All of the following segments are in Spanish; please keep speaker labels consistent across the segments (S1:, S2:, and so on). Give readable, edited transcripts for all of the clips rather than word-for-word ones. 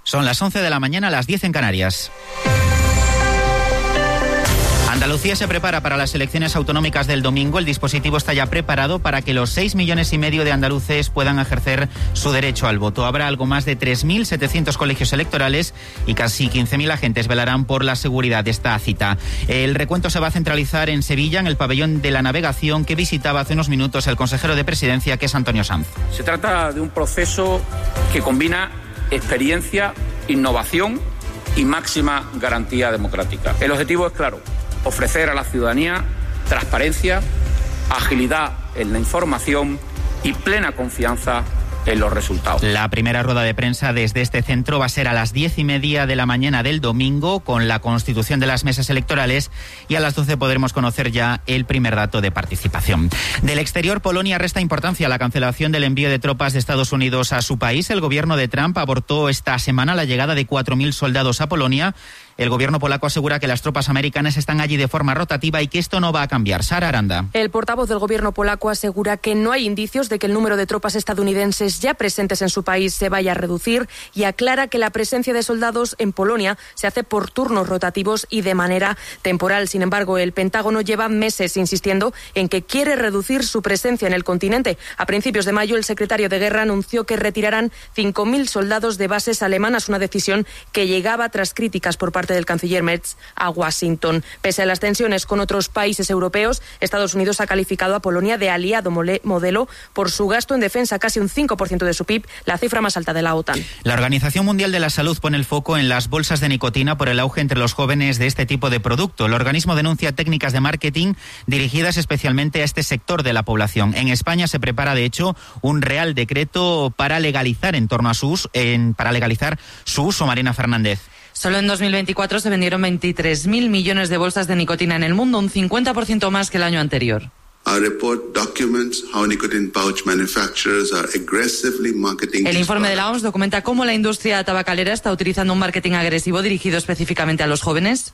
S1: Son las 11 de la mañana, las 10 en Canarias. Andalucía se prepara para las elecciones autonómicas del domingo. El dispositivo está ya preparado para que los 6,5 millones de andaluces puedan ejercer su derecho al voto. Habrá algo más de 3.700 colegios electorales y casi 15.000 agentes velarán por la seguridad de esta cita. El recuento se va a centralizar en Sevilla, en el pabellón de la navegación que visitaba hace unos minutos el consejero de Presidencia, que es Antonio Sanz.
S2: Se trata de un proceso que combina experiencia, innovación y máxima garantía democrática. El objetivo es claro: ofrecer a la ciudadanía transparencia, agilidad en la información y plena confianza en los resultados.
S1: La primera rueda de prensa desde este centro va a ser a las 10:30 de la mañana del domingo, con la constitución de las mesas electorales, y a las 12 podremos conocer ya el primer dato de participación. Del exterior, Polonia resta importancia a la cancelación del envío de tropas de Estados Unidos a su país. El gobierno de Trump abortó esta semana la llegada de 4.000 soldados a Polonia. El gobierno polaco asegura que las tropas americanas están allí de forma rotativa y que esto no va a cambiar. Sara Aranda.
S3: El portavoz del gobierno polaco asegura que no hay indicios de que el número de tropas estadounidenses ya presentes en su país se vaya a reducir, y aclara que la presencia de soldados en Polonia se hace por turnos rotativos y de manera temporal. Sin embargo, el Pentágono lleva meses insistiendo en que quiere reducir su presencia en el continente. A principios de mayo, el secretario de Guerra anunció que retirarán 5.000 soldados de bases alemanas, una decisión que llegaba tras críticas por parte del canciller Merz a Washington. Pese a las tensiones con otros países europeos, Estados Unidos ha calificado a Polonia de aliado modelo por su gasto en defensa, casi un 5% de su PIB, la cifra más alta de la OTAN.
S1: La Organización Mundial de la Salud pone el foco en las bolsas de nicotina por el auge entre los jóvenes de este tipo de producto. El organismo denuncia técnicas de marketing dirigidas especialmente a este sector de la población. En España se prepara, de hecho, un real decreto para legalizar su uso. Marina Fernández.
S4: Solo en 2024 se vendieron 23.000 millones de bolsas de nicotina en el mundo, un 50% más que el año anterior. El informe de la OMS documenta cómo la industria tabacalera está utilizando un marketing agresivo dirigido específicamente a los jóvenes,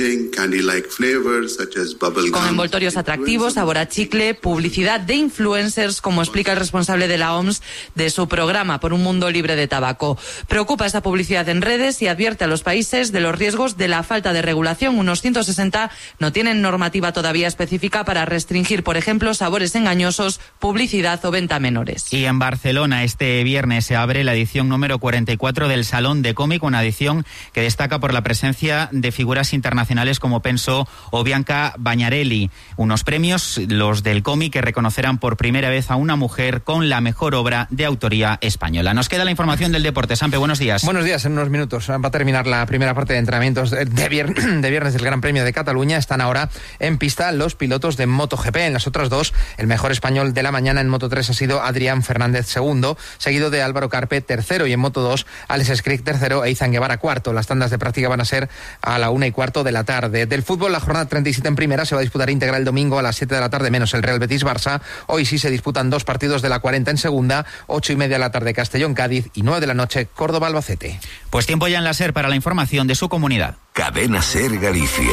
S4: con envoltorios atractivos, sabor a chicle, publicidad de influencers, como explica el responsable de la OMS de su programa por un mundo libre de tabaco. Preocupa esta publicidad en redes y advierte a los países de los riesgos de la falta de regulación. Unos 160 no tienen normativa todavía específica para restringir, por ejemplo, sabores engañosos, publicidad o venta a menores.
S1: Y en Barcelona este viernes se abre la edición número 44 del Salón de Cómic, una edición que destaca por la presencia de figuras internacionales como Penso o Bianca Bañarelli. Unos premios, los del cómic, que reconocerán por primera vez a una mujer con la mejor obra de autoría española. Nos queda la información del deporte. Sampe, buenos días.
S5: Buenos días, en unos minutos va a terminar la primera parte de entrenamientos de viernes del Gran Premio de Cataluña. Están ahora en pista los pilotos de MotoGP. En las otras dos, el mejor español de la mañana en Moto3 ha sido Adrián Fernández segundo, seguido de Álvaro Carpe tercero, y en Moto2 Alex Escric tercero e Izan Guevara cuarto. Las tandas de práctica van a ser a la 1:15 de la tarde. Del fútbol, la jornada 37 en primera se va a disputar íntegra el domingo a las 7 de la tarde, menos el Real Betis-Barça. Hoy sí se disputan dos partidos de la 40 en segunda, 8:30 de la tarde Castellón-Cádiz y 9 de la noche Córdoba-Albacete.
S1: Pues tiempo ya en la SER para la información de su comunidad.
S6: Cadena SER Galicia.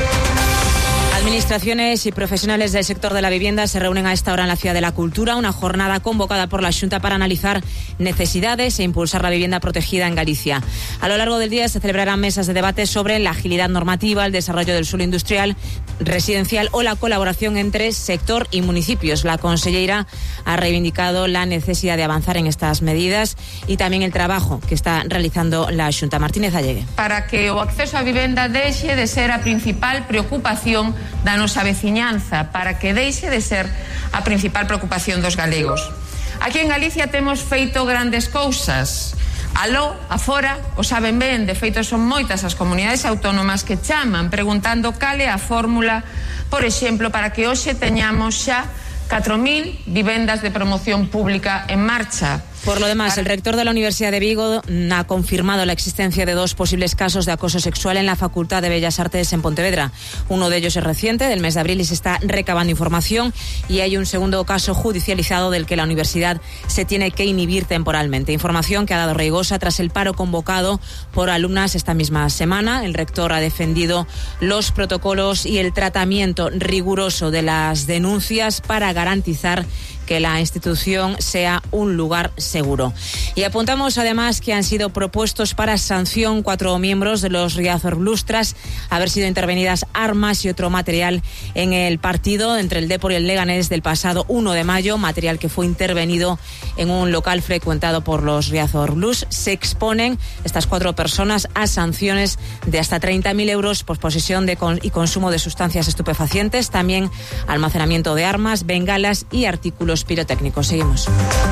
S7: Administraciones y profesionales del sector de la vivienda se reúnen a esta hora en la Ciudad de la Cultura, una jornada convocada por la Xunta para analizar necesidades e impulsar la vivienda protegida en Galicia. A lo largo del día se celebrarán mesas de debate sobre la agilidad normativa, el desarrollo del suelo industrial, residencial o la colaboración entre sector y municipios. La consellera ha reivindicado la necesidad de avanzar en estas medidas y también el trabajo que está realizando la Xunta. Martínez Allegue.
S8: Para que o acceso á vivenda deixe de ser a principal preocupación da nosa veciñanza, para que deixe de ser a principal preocupación dos galegos. Aquí en Galicia temos feito grandes cousas. Aló, afora, o saben ben, de feito son moitas as comunidades autónomas que chaman preguntando cal é a fórmula, por exemplo, para que hoxe teñamos xa 4.000 vivendas de promoción pública en marcha.
S7: Por lo demás, el rector de la Universidad de Vigo ha confirmado la existencia de 2 posibles casos de acoso sexual en la Facultad de Bellas Artes en Pontevedra. Uno de ellos es reciente, del mes de abril, y se está recabando información, y hay un segundo caso judicializado del que la universidad se tiene que inhibir temporalmente. Información que ha dado Reigosa tras el paro convocado por alumnas esta misma semana. El rector ha defendido los protocolos y el tratamiento riguroso de las denuncias para garantizar que que la institución sea un lugar seguro. Y apuntamos además que han sido propuestos para sanción 4 miembros de los Riazor Blues tras haber sido intervenidas armas y otro material en el partido entre el Depor y el Leganés del pasado 1 de mayo, material que fue intervenido en un local frecuentado por los Riazor Blues. Se exponen estas 4 personas a sanciones de hasta 30.000 euros por posesión y consumo de sustancias estupefacientes, también almacenamiento de armas, bengalas y artículos pirotécnicos. Seguimos.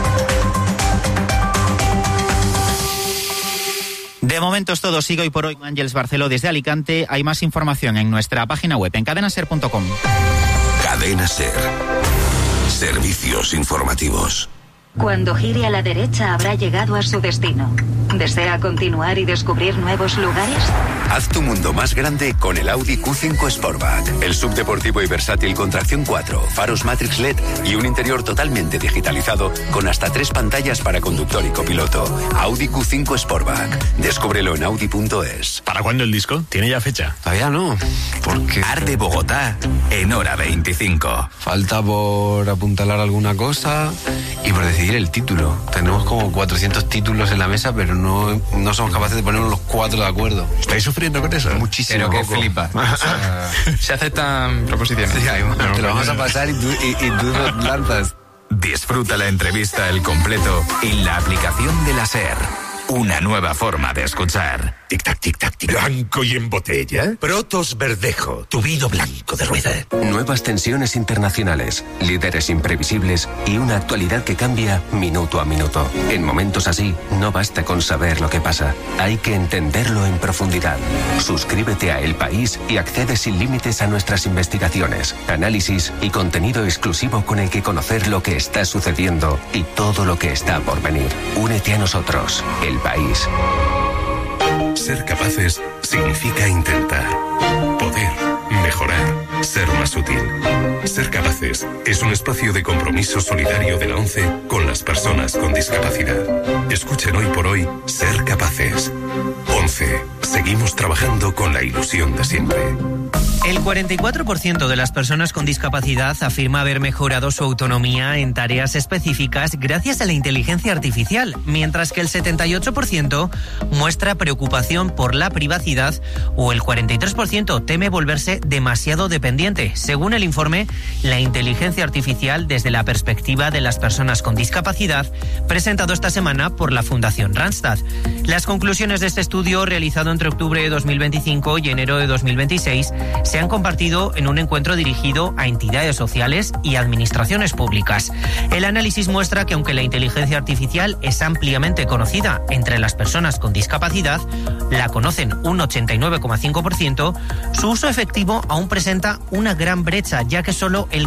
S1: De momento es todo. Sigo hoy por hoy Ángeles Barceló desde Alicante. Hay más información en nuestra página web en cadenaser.com.
S6: Cadena Ser. Servicios informativos.
S9: Cuando gire a la derecha habrá llegado a su destino. ¿Desea continuar y descubrir nuevos lugares?
S10: Haz tu mundo más grande con el Audi Q5 Sportback. El subdeportivo y versátil con tracción 4, faros Matrix LED y un interior totalmente digitalizado con hasta 3 pantallas para conductor y copiloto. Audi Q5 Sportback. Descúbrelo en audi.es.
S11: ¿Para cuándo el disco? ¿Tiene ya fecha?
S10: Todavía no, porque...
S6: Arte Bogotá en hora 25.
S12: Falta por apuntalar alguna cosa y por decidir el título. Tenemos como 400 títulos en la mesa, pero no somos capaces de ponernos los 4 de acuerdo.
S11: ¿Estáis sufriendo con eso?
S12: Muchísimo.
S5: Pero que flipa. O sea, se aceptan proposiciones.
S12: Sí, te lo vamos a pasar y tú lanzas.
S6: Disfruta la entrevista al completo en la aplicación de la SER. Una nueva forma de escuchar.
S13: Tic-tac, tic-tac, tic. Blanco y en botella. Protos Verdejo, tu vino blanco de rueda.
S10: Nuevas tensiones internacionales, líderes imprevisibles y una actualidad que cambia minuto a minuto. En momentos así, no basta con saber lo que pasa. Hay que entenderlo en profundidad. Suscríbete a El País y accede sin límites a nuestras investigaciones, análisis y contenido exclusivo con el que conocer lo que está sucediendo y todo lo que está por venir. Únete a nosotros. El País.
S13: Ser capaces significa intentar, poder, mejorar, ser más útil. Ser capaces es un espacio de compromiso solidario de la ONCE con las personas con discapacidad. Escuchen hoy por hoy Ser Capaces. ONCE. Seguimos trabajando con la ilusión de siempre.
S14: El 44% de las personas con discapacidad afirma haber mejorado su autonomía en tareas específicas gracias a la inteligencia artificial, mientras que el 78% muestra preocupación por la privacidad o el 43% teme volverse demasiado dependiente. Según el informe, la inteligencia artificial desde la perspectiva de las personas con discapacidad, presentado esta semana por la Fundación Randstad. Las conclusiones de este estudio, realizado entre octubre de 2025 y enero de 2026, se han compartido en un encuentro dirigido a entidades sociales y administraciones públicas. El análisis muestra que aunque la inteligencia artificial es ampliamente conocida entre las personas con discapacidad, la conocen un 89,5%, su uso efectivo aún presenta una gran brecha, ya que solo el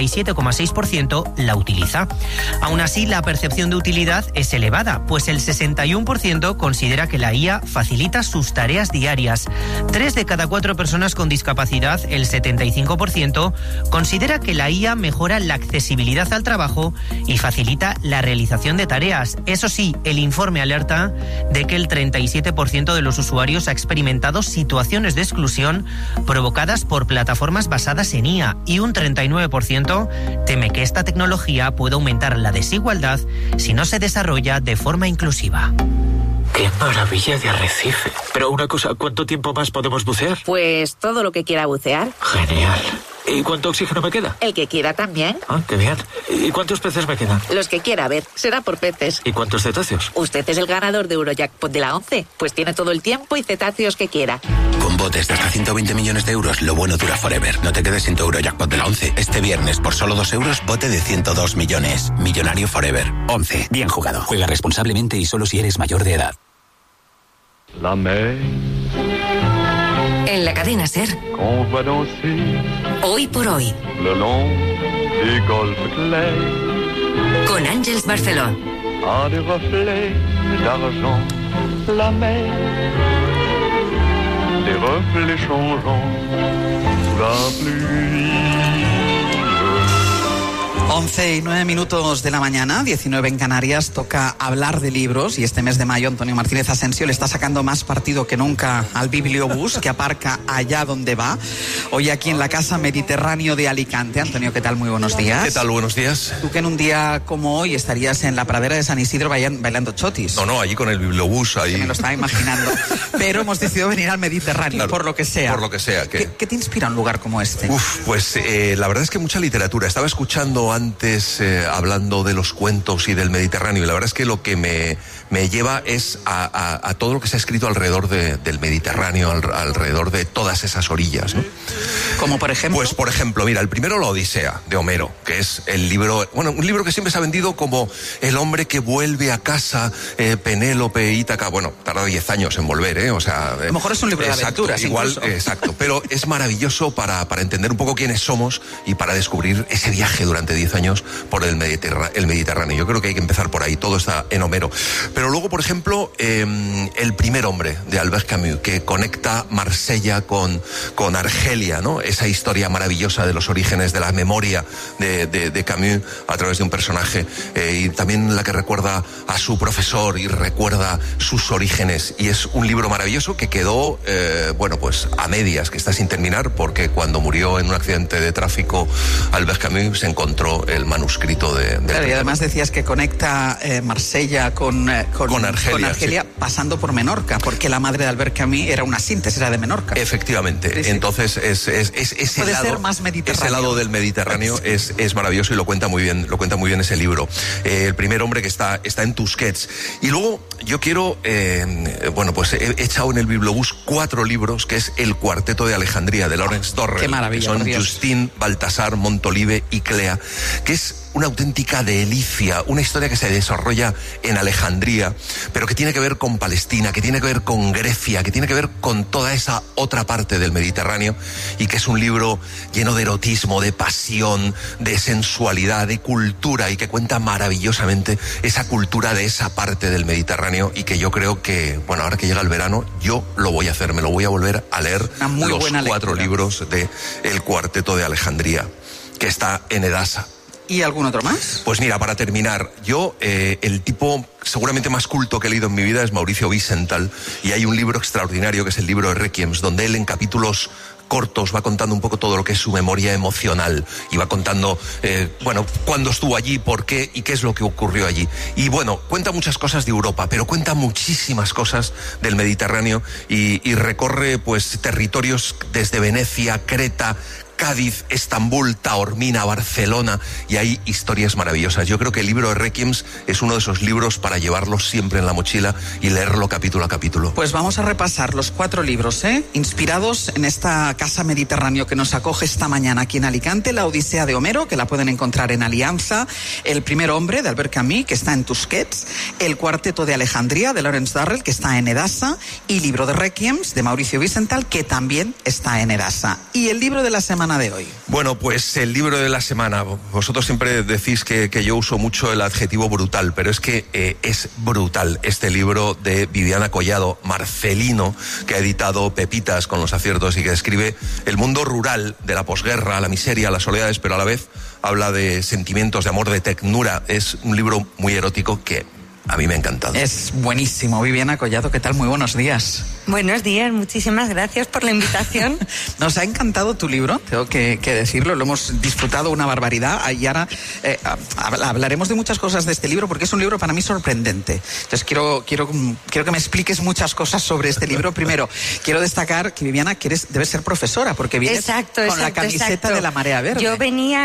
S14: 47,6% la utiliza. Aún así, la percepción de utilidad es elevada, pues el 61% considera que la IA facilita sus tareas diarias. 3 de cada 4 personas con discapacidad, el 75%, considera que la IA mejora la accesibilidad al trabajo y facilita la realización de tareas. Eso sí, el informe alerta de que el 37% de los usuarios ha experimentado situaciones de exclusión provocadas por plataformas basadas en IA y un 39% teme que esta tecnología pueda aumentar la desigualdad si no se desarrolla de forma inclusiva.
S15: ¡Qué maravilla de arrecife! Pero una cosa, ¿cuánto tiempo más podemos bucear?
S16: Pues todo lo que quiera bucear.
S15: Genial. ¿Y cuánto oxígeno me queda?
S16: El que quiera también.
S15: Ah, qué bien. ¿Y cuántos peces me quedan?
S16: Los que quiera, a ver, será por peces.
S15: ¿Y cuántos cetáceos?
S16: Usted es el ganador de Eurojackpot de la ONCE, pues tiene todo el tiempo y cetáceos que quiera.
S6: Con botes de hasta 120 millones de euros, lo bueno dura forever. No te quedes sin tu Eurojackpot de la ONCE. Este viernes, por solo 2 euros, bote de 102 millones. Millonario forever. ONCE. Bien jugado. Juega responsablemente y solo si eres mayor de edad.
S17: La mer.
S9: En la cadena SER. Hoy por hoy.
S17: Le long des golfes clairs.
S9: Con Ángeles Barceló.
S17: A des reflets d'argent. La mer. Des reflets changeants. La pluie.
S18: 11:09 de la mañana, 19 en Canarias. Toca hablar de libros y este mes de mayo Antonio Martínez Asensio le está sacando más partido que nunca al bibliobús, que aparca allá donde va. Hoy aquí en la Casa Mediterráneo de Alicante. Antonio, ¿qué tal? Muy buenos días.
S19: ¿Qué tal? Buenos días.
S18: Tú que en un día como hoy estarías en la pradera de San Isidro bailando chotis.
S19: No, allí con el bibliobús. Ahí.
S18: Me lo estaba imaginando. Pero hemos decidido venir al Mediterráneo, claro, por lo que sea.
S19: Por lo que sea.
S18: ¿Qué te inspira un lugar como este?
S19: Pues la verdad es que mucha literatura. Estaba escuchando antes hablando de los cuentos y del Mediterráneo, y la verdad es que lo que me lleva es a todo lo que se ha escrito alrededor del Mediterráneo, alrededor de todas esas orillas, ¿no?
S18: ¿Como por ejemplo?
S19: Pues por ejemplo, mira, el primero, la Odisea, de Homero, que es el libro, un libro que siempre se ha vendido como el hombre que vuelve a casa, Penélope, Ítaca, tarda 10 años en volver, o sea...
S18: A lo mejor es un libro de aventuras,
S19: igual,
S18: incluso.
S19: Exacto, pero es maravilloso para entender un poco quiénes somos y para descubrir ese viaje durante 10 años por el Mediterráneo. Yo creo que hay que empezar por ahí, todo está en Homero. Pero luego, por ejemplo, El primer hombre, de Albert Camus, que conecta Marsella con Argelia, ¿no? Esa historia maravillosa de los orígenes de la memoria de Camus a través de un personaje, y también la que recuerda a su profesor y recuerda sus orígenes. Y es un libro maravilloso que quedó, pues a medias, que está sin terminar, porque cuando murió en un accidente de tráfico Albert Camus se encontró el manuscrito de
S18: claro, y además decías que conecta Marsella con Argelia, pasando por Menorca, porque la madre de Albert Camus era una síntesis, era de Menorca.
S19: Efectivamente, sí. Entonces ese lado del Mediterráneo es maravilloso y lo cuenta muy bien ese libro. El primer hombre, que está en Tusquets. Y luego yo quiero, he echado en el bibliobús 4 libros, que es El cuarteto de Alejandría, de Lawrence Durrell.
S18: Qué maravilla,
S19: que son Justin, Baltasar, Montolive y Clea, que es una auténtica delicia, una historia que se desarrolla en Alejandría, pero que tiene que ver con Palestina, que tiene que ver con Grecia, que tiene que ver con toda esa otra parte del Mediterráneo, y que es un libro lleno de erotismo, de pasión, de sensualidad, de cultura, y que cuenta maravillosamente esa cultura de esa parte del Mediterráneo, y que yo creo que, ahora que llega el verano, yo lo voy a hacer, me lo voy a volver a leer, los 4 libros de El cuarteto de Alejandría, que está en Edasa.
S18: ¿Y algún otro más?
S19: Pues mira, para terminar, yo, el tipo seguramente más culto que he leído en mi vida es Mauricio Wiesenthal, y hay un libro extraordinario que es el libro de Requiems, donde él en capítulos cortos va contando un poco todo lo que es su memoria emocional, y va contando, cuándo estuvo allí, por qué y qué es lo que ocurrió allí. Y cuenta muchas cosas de Europa, pero cuenta muchísimas cosas del Mediterráneo, y recorre pues territorios desde Venecia, Creta, Cádiz, Estambul, Taormina, Barcelona, y hay historias maravillosas. Yo creo que el libro de Requiems es uno de esos libros para llevarlos siempre en la mochila y leerlo capítulo a capítulo.
S18: Pues vamos a repasar los 4 libros, inspirados en esta Casa Mediterráneo que nos acoge esta mañana aquí en Alicante. La Odisea de Homero, que la pueden encontrar en Alianza. El primer hombre, de Albert Camus, que está en Tusquets. El cuarteto de Alejandría, de Lawrence Durrell, que está en Edasa. Y libro de Requiems, de Mauricio Wiesenthal, que también está en Edasa. Y el libro de la semana de hoy.
S19: Bueno, pues el libro de la semana. Vosotros siempre decís que yo uso mucho el adjetivo brutal, pero es que es brutal este libro de Viviana Collado, Marcelino, que ha editado Pepitas con los aciertos, y que describe el mundo rural de la posguerra, la miseria, las soledades, pero a la vez habla de sentimientos, de amor, de ternura. Es un libro muy erótico que a mí me ha encantado.
S18: Es buenísimo. Viviana Collado, ¿qué tal? Muy buenos días.
S20: Buenos días, muchísimas gracias por la invitación.
S18: Nos ha encantado tu libro, tengo que decirlo, lo hemos disfrutado una barbaridad, y ahora hablaremos de muchas cosas de este libro, porque es un libro para mí sorprendente. Entonces quiero que me expliques muchas cosas sobre este libro. Primero, quiero destacar que, Viviana, debes ser profesora, porque vienes con la camiseta de La Marea Verde.
S20: Yo venía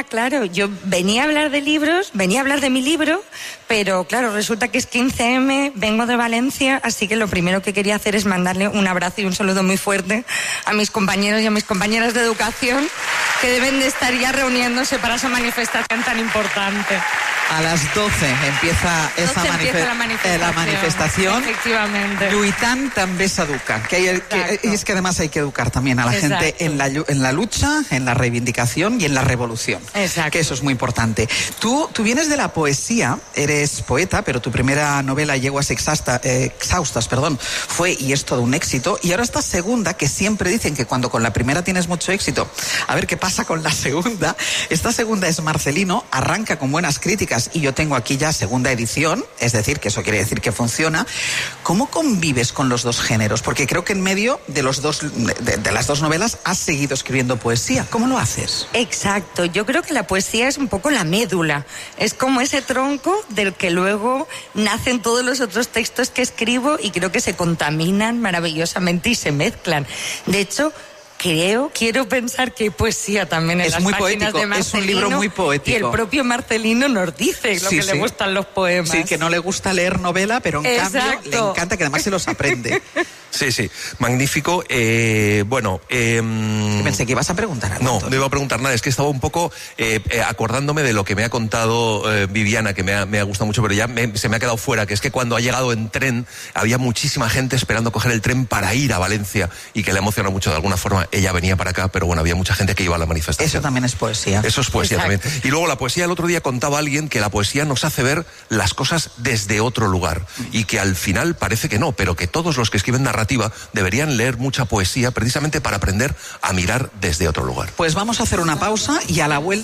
S20: a hablar de libros, venía a hablar de mi libro, pero claro, resulta que es 15M, vengo de Valencia, así que lo primero que quería hacer es mandarle un abrazo y un saludo muy fuerte a mis compañeros y a mis compañeras de educación, que deben de estar ya reuniéndose para esa manifestación tan importante.
S18: A las 12 empieza la manifestación.
S20: Efectivamente.
S18: Lluitant també s'educa. Y es que además hay que educar también a la gente en la lucha, en la reivindicación y en la revolución.
S20: Exacto.
S18: Que eso es muy importante. Tú vienes de la poesía, eres poeta, pero tu primera novela, Yeguas exhaustas, fue y es todo un éxito. Y ahora esta segunda, que siempre dicen que cuando con la primera tienes mucho éxito, a ver qué pasa con la segunda. Esta segunda es Marcelino, arranca con buenas críticas y yo tengo aquí ya segunda edición, es decir, que eso quiere decir que funciona. ¿Cómo convives con los dos géneros? Porque creo que en medio de las dos novelas has seguido escribiendo poesía. ¿Cómo lo haces?
S20: Exacto, yo creo que la poesía es un poco la médula, es como ese tronco del que luego nacen todos los otros textos que escribo y creo que se contaminan maravillosamente y se mezclan. De hecho, quiero pensar que hay poesía también en las páginas
S18: poético,
S20: de Marcelino.
S18: Es un libro muy poético.
S20: Y el propio Marcelino nos dice lo que le gustan los poemas.
S18: Sí, que no le gusta leer novela, pero en cambio le encanta, que además se los aprende.
S19: Sí, magnífico.
S18: Pensé que ibas a preguntar algo.
S19: No iba a preguntar nada, es que estaba un poco acordándome de lo que me ha contado Viviana, que me ha gustado mucho, pero ya se me ha quedado fuera, que es que cuando ha llegado en tren, había muchísima gente esperando coger el tren para ir a Valencia, y que le emociona mucho de alguna forma. Ella venía para acá, pero bueno, había mucha gente que iba a la manifestación.
S18: Eso también es poesía.
S19: Eso es poesía. Exacto. También. Y luego la poesía, el otro día contaba alguien que la poesía nos hace ver las cosas desde otro lugar, y que al final parece que no, pero que todos los que escriben narrativa deberían leer mucha poesía precisamente para aprender a mirar desde otro lugar.
S18: Pues vamos a hacer una pausa y a la vuelta